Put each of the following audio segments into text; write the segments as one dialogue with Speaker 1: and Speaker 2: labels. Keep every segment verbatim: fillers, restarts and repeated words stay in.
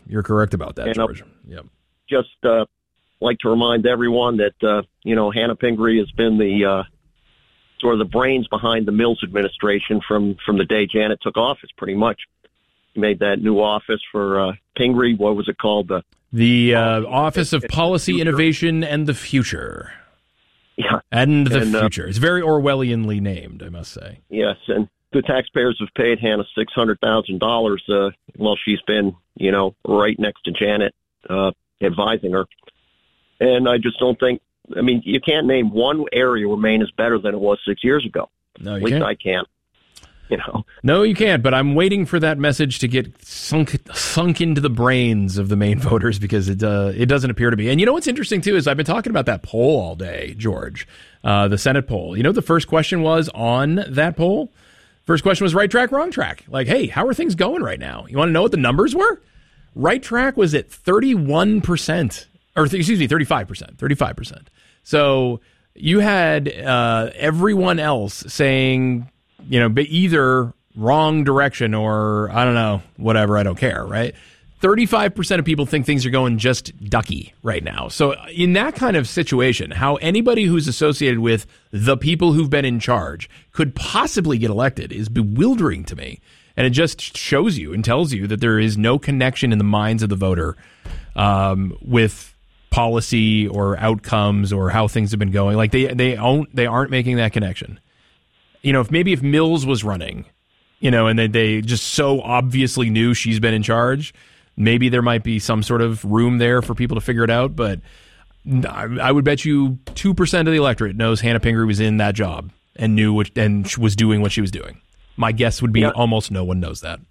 Speaker 1: You're correct about that,
Speaker 2: and
Speaker 1: George. Yep.
Speaker 2: Just uh, like to remind everyone that, uh, you know, Hannah Pingree has been the uh, sort of the brains behind the Mills administration from, from the day Janet took office, pretty much. He made that new office for uh, Pingree. What was it called? The,
Speaker 1: the uh, Office of Policy, Innovation, and the Future.
Speaker 2: Yeah.
Speaker 1: And the
Speaker 2: and,
Speaker 1: Future.
Speaker 2: Uh,
Speaker 1: it's very Orwellianly named, I must say.
Speaker 2: Yes, and the taxpayers have paid Hannah six hundred thousand dollars uh, while she's been, you know, right next to Janet, uh, advising her. And I just don't think, I mean, you can't name one area where Maine is better than it was six years ago.
Speaker 1: No, you
Speaker 2: At least
Speaker 1: can't.
Speaker 2: I can't. You know.
Speaker 1: No, you can't, but I'm waiting for that message to get sunk sunk into the brains of the Maine voters because it uh, it doesn't appear to be. And you know what's interesting, too, is I've been talking about that poll all day, George, uh, the Senate poll. You know what the first question was on that poll? First question was right track, wrong track. Like, hey, how are things going right now? You want to know what the numbers were? Right track was at thirty-one percent, or excuse me, thirty-five percent, thirty-five percent. So you had uh, everyone else saying, you know, either wrong direction or, I don't know, whatever, I don't care, right? thirty-five percent of people think things are going just ducky right now. So in that kind of situation, how anybody who's associated with the people who've been in charge could possibly get elected is bewildering to me. And it just shows you and tells you that there is no connection in the minds of the voter um, with policy or outcomes or how things have been going. Like they they aren't they aren't making that connection. You know, if maybe if Mills was running, you know, and they, they just so obviously knew she's been in charge, maybe there might be some sort of room there for people to figure it out. But I, I would bet you two percent of the electorate knows Hannah Pingree was in that job and knew what and was doing what she was doing. My guess would be yeah. almost no one knows that.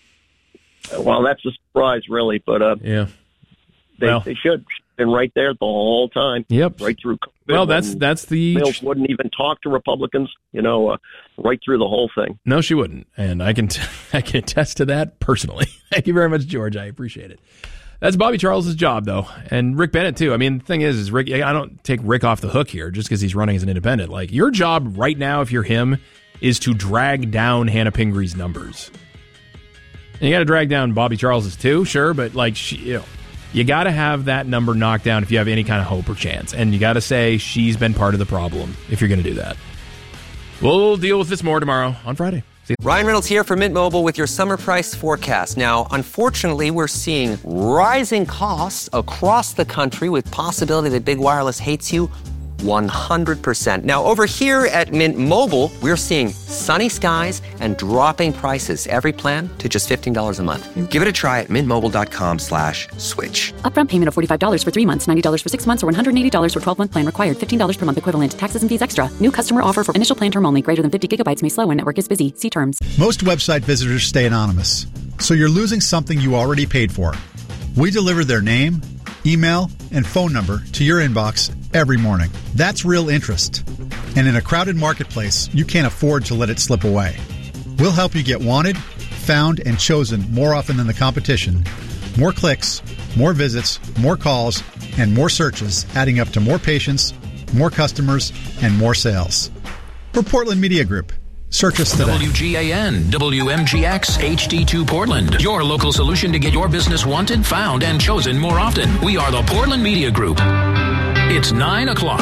Speaker 2: Well, that's a surprise, really. But uh,
Speaker 1: yeah,
Speaker 2: they,
Speaker 1: well,
Speaker 2: they should. Been right there the whole time.
Speaker 1: Yep.
Speaker 2: Right through COVID.
Speaker 1: Well, that's that's the
Speaker 2: Mills wouldn't even talk to Republicans. You know, uh, right through the whole thing.
Speaker 1: No, she wouldn't, and I can t- I can attest to that personally. Thank you very much, George. I appreciate it. That's Bobby Charles' job, though, and Rick Bennett too. I mean, the thing is, is Rick. I don't take Rick off the hook here just because he's running as an independent. Like your job right now, if you're him, is to drag down Hannah Pingree's numbers. And you got to drag down Bobby Charles's too, sure, but like she, you know. You got to have that number knocked down if you have any kind of hope or chance. And you got to say she's been part of the problem if you're going to do that. We'll deal with this more tomorrow on Friday. See you.
Speaker 3: Ryan Reynolds here from Mint Mobile with your summer price forecast. Now, unfortunately, we're seeing rising costs across the country with possibility that big wireless hates you one hundred percent. Now, over here at Mint Mobile, we're seeing sunny skies and dropping prices. Every plan to just fifteen dollars a month. Give it a try at mintmobile.com slash switch.
Speaker 4: Upfront payment of forty-five dollars for three months, ninety dollars for six months, or one hundred eighty dollars for twelve-month plan required. fifteen dollars per month equivalent. Taxes and fees extra. New customer offer for initial plan term only. Greater than fifty gigabytes may slow when network is busy. See terms.
Speaker 5: Most website visitors stay anonymous, so you're losing something you already paid for. We deliver their name, email, and phone number to your inbox every morning. That's real interest. And in a crowded marketplace, you can't afford to let it slip away. We'll help you get wanted, found, and chosen more often than the competition. More clicks, more visits, more calls, and more searches, adding up to more patients, more customers, and more sales. We're Portland Media Group. Search us today.
Speaker 6: W G A N, W M G X, H D two Portland. Your local solution to get your business wanted, found, and chosen more often. We are the Portland Media Group. It's nine o'clock.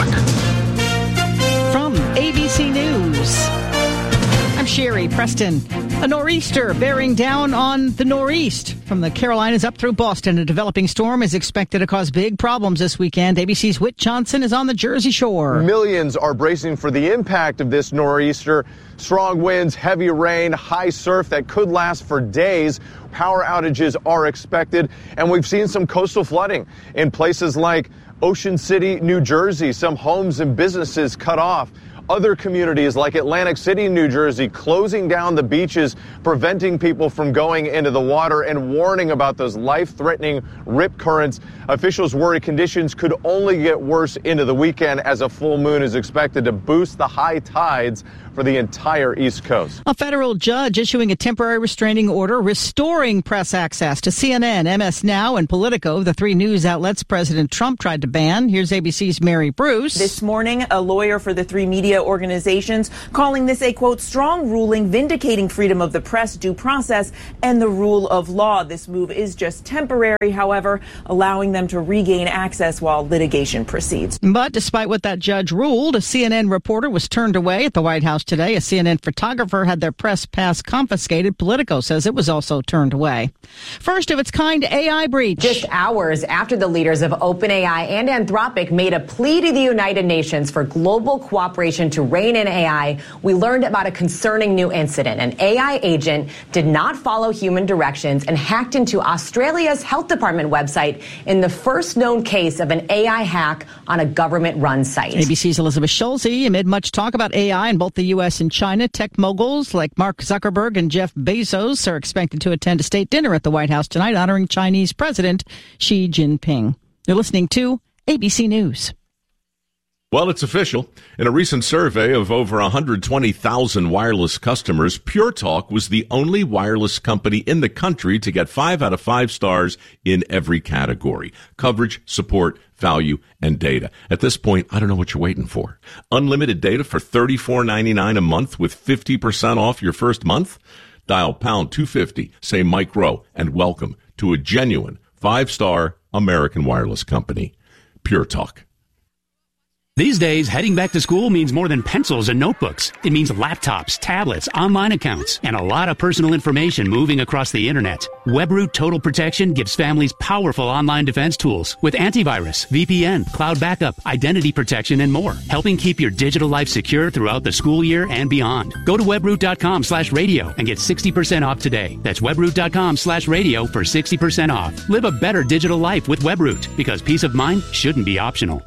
Speaker 7: From A B C News, I'm Sherry Preston. A nor'easter bearing down on the Northeast. From the Carolinas up through Boston, a developing storm is expected to cause big problems this weekend. A B C's Whit Johnson is on the Jersey Shore.
Speaker 8: Millions are bracing for the impact of this nor'easter. Strong winds, heavy rain, high surf that could last for days. Power outages are expected, and we've seen some coastal flooding in places like Ocean City, New Jersey. Some homes and businesses cut off. Other communities like Atlantic City, New Jersey, closing down the beaches, preventing people from going into the water and warning about those life-threatening rip currents. Officials worry conditions could only get worse into the weekend as a full moon is expected to boost the high tides for the entire East Coast.
Speaker 7: A federal judge issuing a temporary restraining order restoring press access to C N N, M S Now, and Politico, the three news outlets President Trump tried to ban. Here's A B C's Mary Bruce.
Speaker 9: This morning, a lawyer for the three media media organizations, calling this a, quote, strong ruling vindicating freedom of the press, due process, and the rule of law. This move is just temporary, however, allowing them to regain access while litigation proceeds.
Speaker 7: But despite what that judge ruled, a C N N reporter was turned away at the White House today. A C N N photographer had their press pass confiscated. Politico says it was also turned away. First of its kind A I breach.
Speaker 10: Just hours after the leaders of OpenAI and Anthropic made a plea to the United Nations for global cooperation to rein in A I, we learned about a concerning new incident. An A I agent did not follow human directions and hacked into Australia's health department website in the first known case of an A I hack on a government-run site.
Speaker 7: A B C's Elizabeth Schulze, amid much talk about A I in both the U S and China, tech moguls like Mark Zuckerberg and Jeff Bezos are expected to attend a state dinner at the White House tonight honoring Chinese President Xi Jinping. You're listening to A B C News.
Speaker 11: Well, it's official. In a recent survey of over one hundred twenty thousand wireless customers, Pure Talk was the only wireless company in the country to get five out of five stars in every category: coverage, support, value, and data. At this point, I don't know what you're waiting for. Unlimited data for thirty-four ninety-nine a month with fifty percent off your first month? Dial pound two fifty, say Mike Rowe, and welcome to a genuine five-star American wireless company. Pure Talk.
Speaker 12: These days, heading back to school means more than pencils and notebooks. It means laptops, tablets, online accounts, and a lot of personal information moving across the internet. WebRoot Total Protection gives families powerful online defense tools with antivirus, V P N, cloud backup, identity protection, and more, helping keep your digital life secure throughout the school year and beyond. Go to webroot.com slash radio and get sixty percent off today. That's webroot.com slash radio for sixty percent off. Live a better digital life with WebRoot, because peace of mind shouldn't be optional.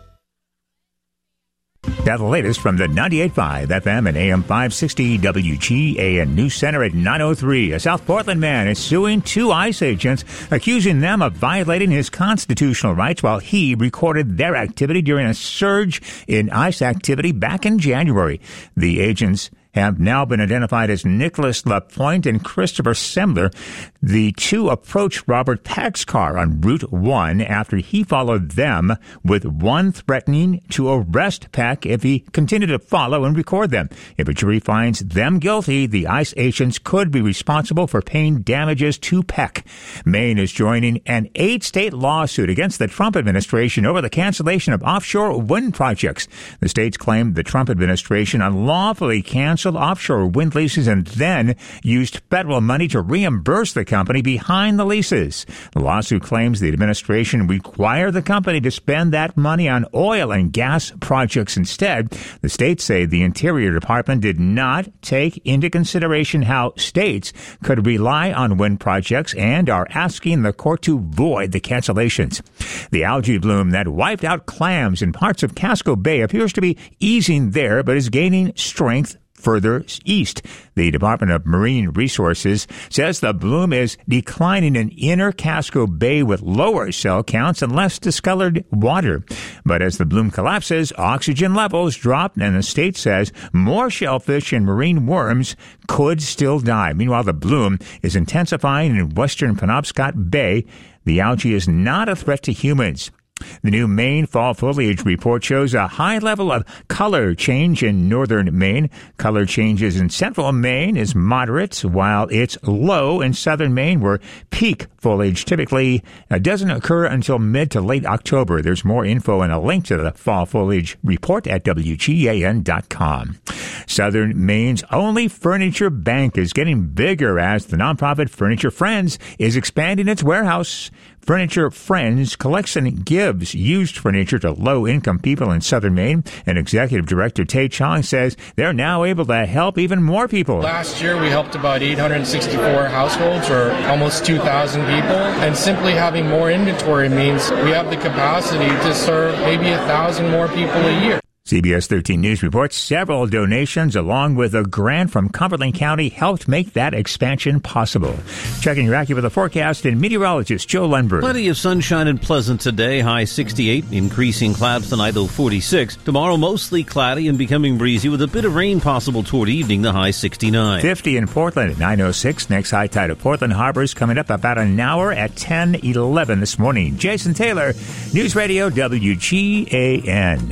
Speaker 13: Now the latest from the ninety-eight point five F M and A M five sixty W G A N News Center at nine oh three. A South Portland man is suing two ICE agents, accusing them of violating his constitutional rights while he recorded their activity during a surge in ICE activity back in January. The agents have now been identified as Nicholas LaPointe and Christopher Semler. The two approached Robert Pack's car on Route one after he followed them, with one threatening to arrest Pack if he continued to follow and record them. If a jury finds them guilty, the ICE agents could be responsible for paying damages to Peck. Maine is joining an eight-state lawsuit against the Trump administration over the cancellation of offshore wind projects. The states claim the Trump administration unlawfully canceled offshore wind leases and then used federal money to reimburse the company behind the leases. The lawsuit claims the administration required the company to spend that money on oil and gas projects instead. The states say the Interior Department did not take into consideration how states could rely on wind projects and are asking the court to void the cancellations. The algae bloom that wiped out clams in parts of Casco Bay appears to be easing there, but is gaining strength further east. The Department of Marine Resources says the bloom is declining in inner Casco Bay with lower cell counts and less discolored water. But as the bloom collapses, oxygen levels drop, and the state says more shellfish and marine worms could still die. Meanwhile, the bloom is intensifying in western Penobscot Bay. The algae is not a threat to humans. The new Maine fall foliage report shows a high level of color change in northern Maine. Color changes in central Maine is moderate, while it's low in southern Maine, where peak foliage typically doesn't occur until mid to late October. There's more info and a link to the fall foliage report at W G A N dot com. Southern Maine's only furniture bank is getting bigger as the nonprofit Furniture Friends is expanding its warehouse. Furniture Friends collects and gives used furniture to low-income people in southern Maine. And Executive Director Tay Chong says they're now able to help even more people.
Speaker 14: Last year, we helped about eight hundred sixty-four households, or almost two thousand people. And simply having more inventory means we have the capacity to serve maybe one thousand more people a year.
Speaker 13: C B S thirteen News reports several donations along with a grant from Cumberland County helped make that expansion possible. Checking your AccuWeather forecast and meteorologist Joe Lundberg.
Speaker 15: Plenty of sunshine and pleasant today, high sixty-eight, increasing clouds tonight, low forty-six. Tomorrow mostly cloudy and becoming breezy with a bit of rain possible toward evening, the high sixty-nine.
Speaker 13: fifty in Portland at nine oh six. Next high tide of Portland Harbor is coming up about an hour at ten eleven this morning. Jason Taylor, News Radio W G A N.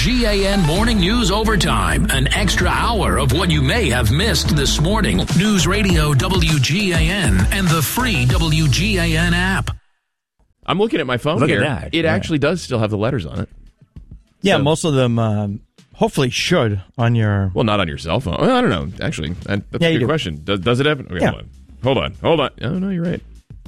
Speaker 6: G A N Morning News Overtime, an extra hour of what you may have missed this morning. News Radio W G A N and the free W G A N app.
Speaker 1: I'm looking at my phone
Speaker 16: Look
Speaker 1: here.
Speaker 16: at that.
Speaker 1: It
Speaker 16: yeah.
Speaker 1: actually does still have the letters on it.
Speaker 16: Yeah,
Speaker 1: So-
Speaker 16: most of them um, hopefully should on your...
Speaker 1: Well, not on your cell phone. Well, I don't know. Actually, that, that's
Speaker 16: Yeah,
Speaker 1: a
Speaker 16: you
Speaker 1: good
Speaker 16: do.
Speaker 1: question. Does, does it have... Okay,
Speaker 16: Yeah.
Speaker 1: hold on. Hold on. Hold on. Oh, no, you're right.